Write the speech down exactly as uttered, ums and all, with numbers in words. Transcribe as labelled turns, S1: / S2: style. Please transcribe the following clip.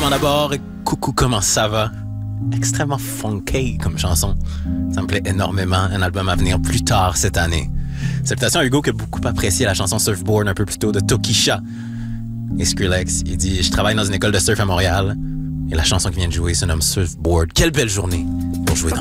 S1: Avant d'abord, coucou, comment ça va? Extrêmement funky comme chanson. Ça me plaît énormément. Un album à venir plus tard cette année. Salutations à Hugo qui a beaucoup apprécié la chanson Surfboard un peu plus tôt de Tokisha. Et Skrillex, il dit « Je travaille dans une école de surf à Montréal. » Et la chanson qui vient de jouer se nomme Surfboard. Quelle belle journée pour jouer dans